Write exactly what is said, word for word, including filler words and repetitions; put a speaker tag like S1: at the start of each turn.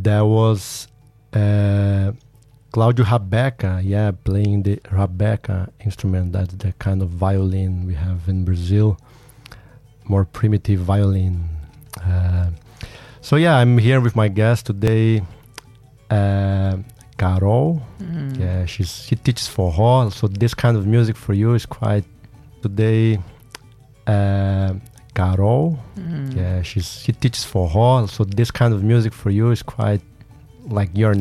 S1: There was uh, Claudio Rabeca, yeah, playing the Rabeca instrument. That's the kind of violin we have in Brazil, more primitive violin. Uh, so yeah, I'm here with my guest today, uh, Carol. Mm. Yeah, she's she teaches forró, so this kind of music for you is quite today. Uh, Carol, mm. yeah, she's she teaches forró, so this kind of music for you is quite like your